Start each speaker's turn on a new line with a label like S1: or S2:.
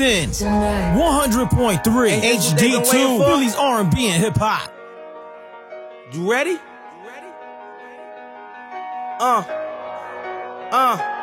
S1: in 100.3 HD2 Philly's R&B and hip hop.
S2: You ready?